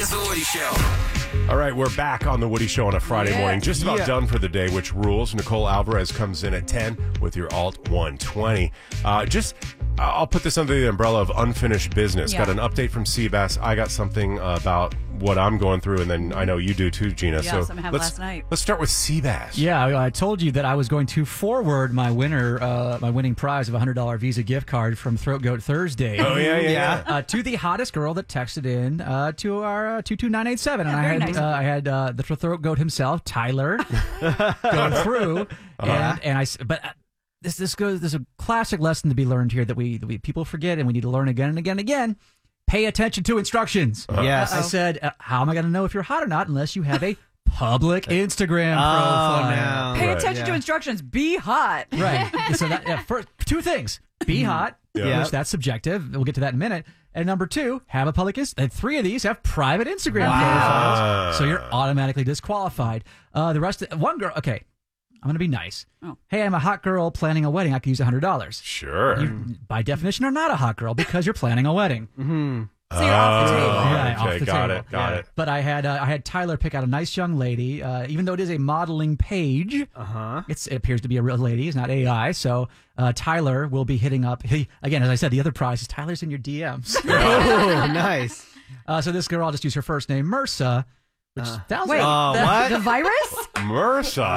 is The Woody Show. All right, we're back on The Woody Show on a Friday morning. Just about done for the day, which rules. Nicole Alvarez comes in at 10 with your Alt 120. I'll put this under the umbrella of unfinished business. Yeah. Got an update from Seabass. I got something about what I'm going through, and then I know you do too, Gina. Yeah, so something happened last night. Let's start with Seabass. Yeah, I told you that I was going to forward my winning prize of a $100 Visa gift card from Throat Goat Thursday. Oh, yeah. To the hottest girl that texted in to our 22987. Yeah, And very nice. I had the Throat Goat himself, Tyler, go through. There's a classic lesson to be learned here that we people forget, and we need to learn again and again and again. Pay attention to instructions. Yes. I said, how am I going to know if you're hot or not unless you have a public Instagram profile? no. Pay Right. attention to instructions. Be hot. Right. So first, two things: be hot, Yeah. which that's subjective. We'll get to that in a minute. And number two, have a public and three of these have private Instagram profiles. So you're automatically disqualified. The rest, one girl. Okay, I'm going to be nice. Oh. Hey, I'm a hot girl planning a wedding. I could use $100. Sure. You, by definition, are not a hot girl because you're planning a wedding. So you're off the table. Right, okay, off the got table. it. Got it. But I had Tyler pick out a nice young lady, even though it is a modeling page. It appears to be a real lady. It's not AI. So Tyler will be hitting up. Again, as I said, the other prize is Tyler's in your DMs. Oh, nice. So this girl, I'll just use her first name, Mersa. Which sounds Wait, what? the virus? Mersa.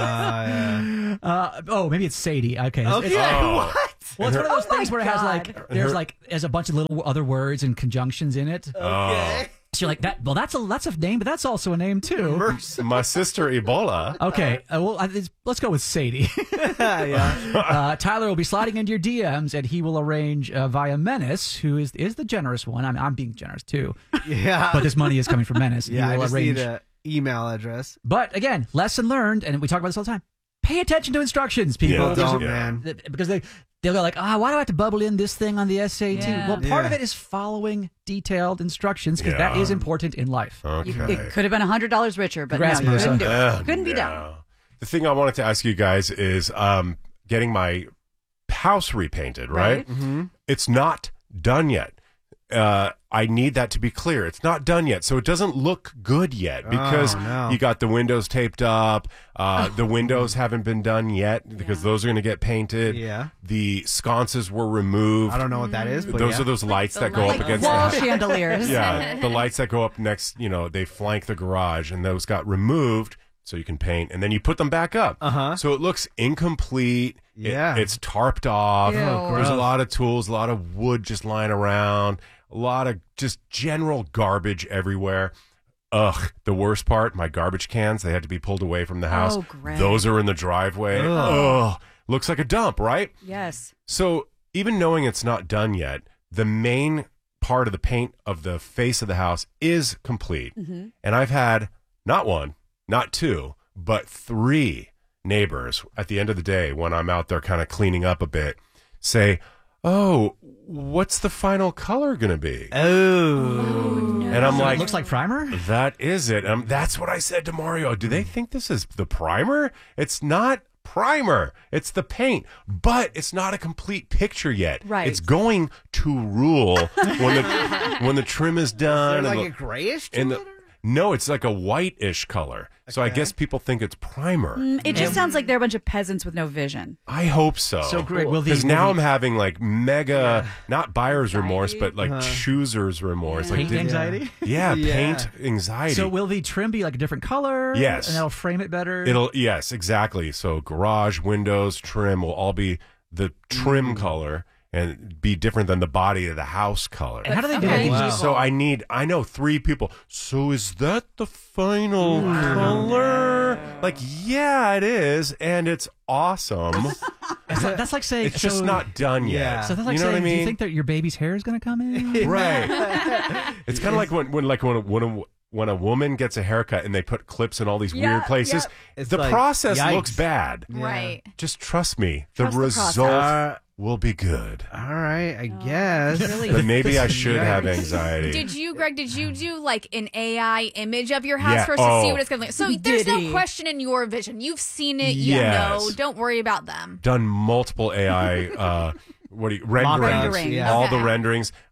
maybe it's Sadie. Okay. Okay. Oh. Well, it's one of those things where it has God. there's a bunch of little other words and conjunctions in it. Oh. So you're like that. Well, that's a name, but that's also a name too. My sister Ebola. Okay. Let's go with Sadie. Tyler will be sliding into your DMs, and he will arrange via Menace, who is the generous one. I'm being generous too, Yeah. but this money is coming from Menace. yeah, He I will just arrange. need an email address. But again, lesson learned, and we talk about this all the time. Pay attention to instructions, people. Yeah, Don't, yeah. man. Because they'll go like, why do I have to bubble in this thing on the SAT? Yeah. Well, part of Yeah. it is following detailed instructions because Yeah. that is important in life. Okay. It could have been $100 richer, but Congrats, no, you Marissa. couldn't do it. Couldn't be done. No. The thing I wanted to ask you guys is getting my house repainted, right? Mm-hmm. It's not done yet. I need that to be clear. It's not done yet, so it doesn't look good yet because no. you got the windows taped up. The windows haven't been done yet because those are going to get painted. Yeah. The sconces were removed. I don't know what that is, but Those yeah. are those lights that go up Like against wall the chandeliers. yeah, the lights that go up next, they flank the garage, and those got removed so you can paint, and then you put them back up. So it looks incomplete. Yeah. It's tarped off. Ew. Oh, There's a gross. lot of tools, a lot of wood just lying around, a lot of just general garbage everywhere. Ugh, the worst part, my garbage cans, they had to be pulled away from the house. Oh, Greg. Those are in the driveway. Ugh. Looks like a dump, right? Yes. So even knowing it's not done yet, the main part of the paint of the face of the house is complete. And I've had not one, not two, but three neighbors at the end of the day when I'm out there kind of cleaning up a bit say, "Oh, what's the final color going to be?" Oh. And I'm like, Looks like primer. that is it. That's what I said to Mario. Do they think this is the primer? It's not primer. It's the paint. But it's not a complete picture yet. Right. It's going to rule when the trim is done. Like and a grayish to and it? no, it's like a whitish color. So I guess people think it's primer. It just sounds like they're a bunch of peasants with no vision. I hope so. So, Greg, will because the- now will I'm the- having like mega, not buyer's remorse, but like chooser's remorse. Like, Paint anxiety. Yeah, Yeah. paint anxiety. So will the trim be like a different color? Yes. and that'll frame it better. Yes, exactly. So garage, windows, trim will all be the trim color and be different than the body of the house color. And how do they do Okay. it? Wow. So I know three people. So is that the final color? Like, yeah, it is, and it's awesome. That's like saying It's just so- not done yet. Yeah. So that's like you know saying, what I mean? do you think that your baby's hair is going to come in? Right. It's kind of like when a woman gets a haircut and they put clips in all these Yeah, weird places. yep. It's The like, process yikes. looks bad. Right. Just trust me. Trust the the result process. will be good. All right, I guess. Really? But maybe I should have anxiety. Did you, Greg, do like an AI image of your house Yeah. first to see Oh. what it's going to look like? So there's Did he? no question in your vision. You've seen it. You Yes. know. Don't worry about them. Done multiple AI renderings, Renderings. Yeah. all Okay. the renderings.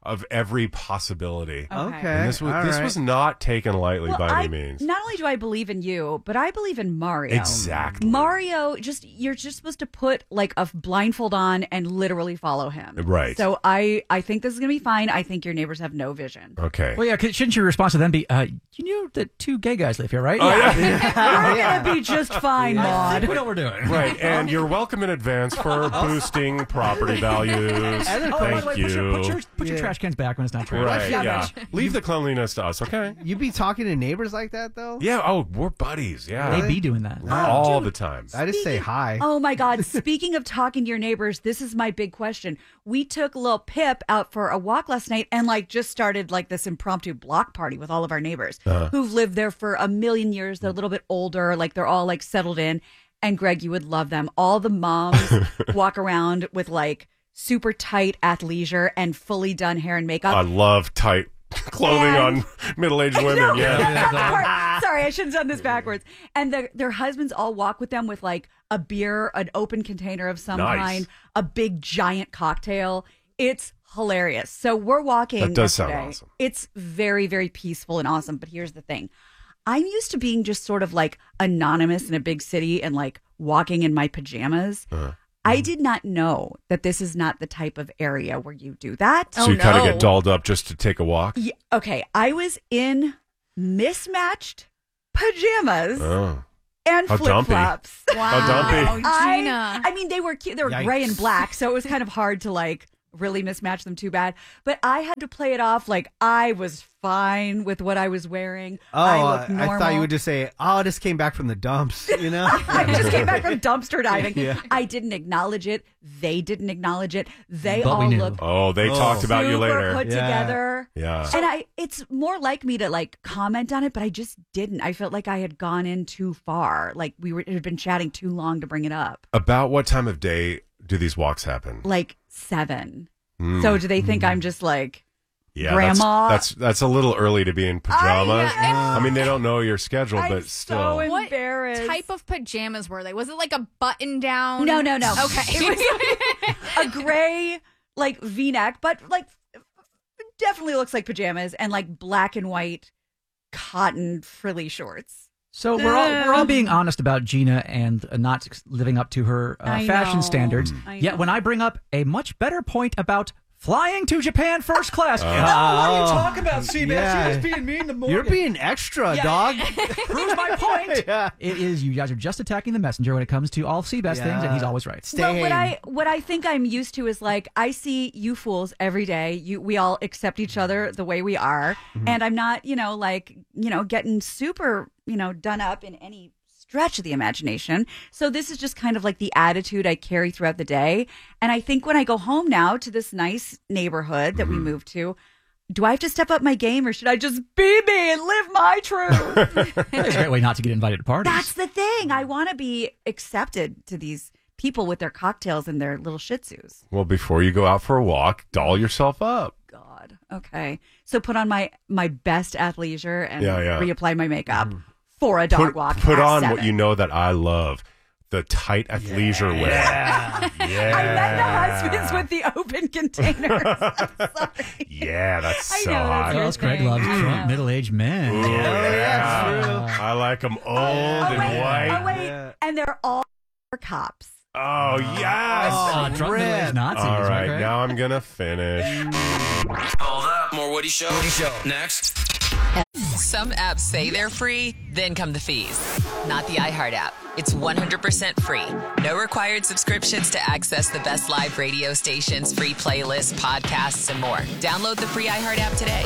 of every possibility. Okay. And this was not taken lightly by any means. Not only do I believe in you, but I believe in Mario. Exactly. Mario, you're just supposed to put like a blindfold on and literally follow him. Right. So I think this is going to be fine. I think your neighbors have no vision. Okay. Well, yeah, shouldn't your response to them be, you know that 2 gay guys live here, right? We're going to be just fine, Maud. We know what we're doing. Right, and you're welcome in advance for boosting property values. Thank you. Put your trash cans back when it's not trash. Right, Yeah, yeah. Mitch. Leave the cleanliness to us, okay? You be talking to neighbors like that though? Yeah, oh, we're buddies, yeah. They be doing that. All the time. I just say hi. Oh my God. Speaking of talking to your neighbors, this is my big question. We took little Pip out for a walk last night and like just started like this impromptu block party with all of our neighbors who've lived there for a million years. They're a little bit older, like they're all like settled in. And Greg, you would love them. All the moms walk around with like super tight athleisure and fully done hair and makeup. I love tight clothing on middle-aged women, No, yeah. that's the part. Sorry, I shouldn't have done this backwards. And their husbands all walk with them with like a beer, an open container of some Nice. kind, a big giant cocktail. It's hilarious. So we're walking. That does sound yesterday. awesome. It's very, very peaceful and awesome. But here's the thing. I'm used to being just sort of like anonymous in a big city and like walking in my pajamas. I did not know that this is not the type of area where you do that. So you kind of get dolled up just to take a walk? Yeah, okay, I was in mismatched pajamas Oh. and How flip dumpy. flops. How dumpy. Gina. I mean, they were cute. They were Yikes. gray and black, so it was kind of hard to like really mismatch them too bad. But I had to play it off like I was fine with what I was wearing. I looked normal. I thought you would just say, "Oh, I just came back from the dumps," you know? I just came back from dumpster diving. Yeah. I didn't acknowledge it. They didn't acknowledge it. They But we all knew. looked Oh, they talked about you super later. put Yeah. together. Yeah. And it's more like me to like comment on it, but I just didn't. I felt like I had gone in too far. Like it had been chatting too long to bring it up. About what time of day do these walks happen? Like 7. So do they think I'm just like, Yeah, Grandma? That's a little early to be in pajamas. yeah, I mean, they don't know your schedule, I'm but still. so What embarrassed. type of pajamas were they? Was it like a button down? No. Okay. It was a gray like V-neck, but like definitely looks like pajamas and like black and white cotton frilly shorts. So we're all being honest about Gina and not living up to her I fashion know. standards. I Yet know. when I bring up a much better point about flying to Japan first class, what are you talking about, Seabass? Yeah. You're just being mean to Morgan. You're being extra, Yeah. dog. Proves my point. Yeah. It is you guys are just attacking the messenger when it comes to all Seabass things, and he's always right. Stay Well, home. what I think I'm used to is like I see you fools every day. We all accept each other the way we are, and I'm not getting super done up in any stretch of the imagination. So this is just kind of like the attitude I carry throughout the day. And I think when I go home now to this nice neighborhood that we moved to, do I have to step up my game or should I just be me and live my truth? It's a great way not to get invited to parties. That's the thing. I want to be accepted to these people with their cocktails and their little shih tzus. Well, before you go out for a walk, doll yourself up. God. Okay. So put on my best athleisure and Yeah. reapply my makeup for a dog walk. Put at on 7. what you know that I love. The tight athleisure wear. I met the husbands with the open containers. I'm sorry. Yeah, that's I so know, that's hot. What your else Craig thing. loves? I Trump know. middle-aged men. Ooh, yeah, I like them old and white. Oh, wait. Yeah. And they're all cops. Oh, yes. Drunk middle-aged Nazis. All right, Craig? now I'm going to finish. Hold up. More Woody Show. Next. Some apps say they're free, then come the fees. Not the iHeart app. It's 100% free. No required subscriptions to access the best live radio stations, free playlists, podcasts, and more. Download the free iHeart app today.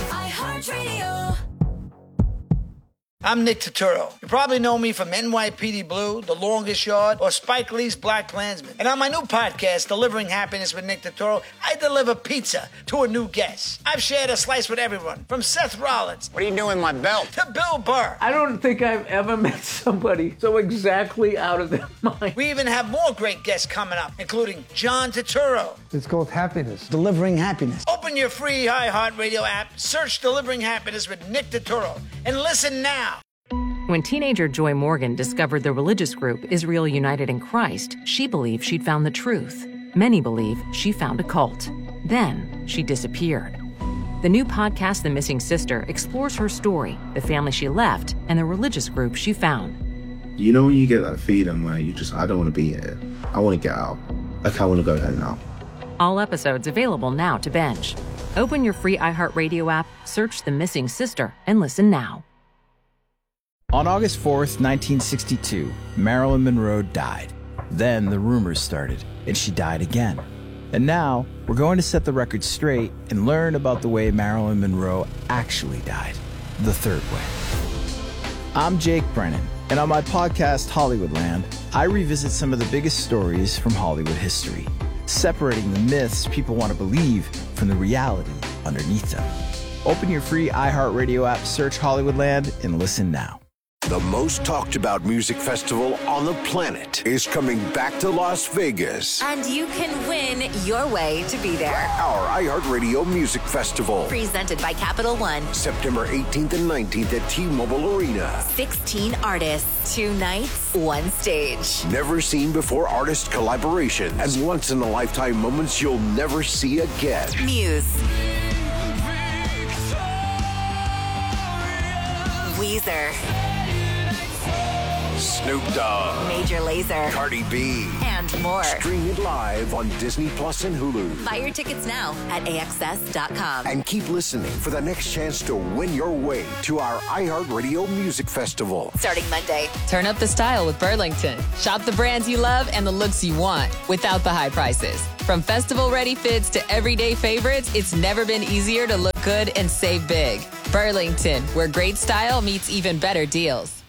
I'm Nick Turturro. You probably know me from NYPD Blue, The Longest Yard, or Spike Lee's Black Klansman. And on my new podcast, Delivering Happiness with Nick Turturro, I deliver pizza to a new guest. I've shared a slice with everyone, from Seth Rollins What are you doing with my belt? to Bill Burr. I don't think I've ever met somebody so exactly out of their mind. We even have more great guests coming up, including John Turturro. It's called happiness. Delivering happiness. Open your free iHeartRadio app, search Delivering Happiness with Nick Turturro, and listen now. When teenager Joy Morgan discovered the religious group Israel United in Christ, she believed she'd found the truth. Many believe she found a cult. Then she disappeared. The new podcast, The Missing Sister, explores her story, the family she left, and the religious group she found. You know when you get that feeling where I don't want to be here. I want to get out. Like, I want to go home now. All episodes available now to binge. Open your free iHeartRadio app, search The Missing Sister, and listen now. On August 4th, 1962, Marilyn Monroe died. Then the rumors started, and she died again. And now, we're going to set the record straight and learn about the way Marilyn Monroe actually died. The third way. I'm Jake Brennan, and on my podcast, Hollywoodland, I revisit some of the biggest stories from Hollywood history, separating the myths people want to believe from the reality underneath them. Open your free iHeartRadio app, search Hollywoodland, and listen now. The most talked about music festival on the planet is coming back to Las Vegas. And you can win your way to be there. Our iHeartRadio Music Festival. Presented by Capital One. September 18th and 19th at T-Mobile Arena. 16 artists, 2 nights, 1 stage. Never seen before artist collaborations and once-in-a-lifetime moments you'll never see again. Muse. Weezer. Snoop Dogg, Major Lazer, Cardi B, and more. Stream it live on Disney Plus and Hulu. Buy your tickets now at AXS.com. And keep listening for the next chance to win your way to our iHeartRadio Music Festival. Starting Monday. Turn up the style with Burlington. Shop the brands you love and the looks you want without the high prices. From festival-ready fits to everyday favorites, it's never been easier to look good and save big. Burlington, where great style meets even better deals.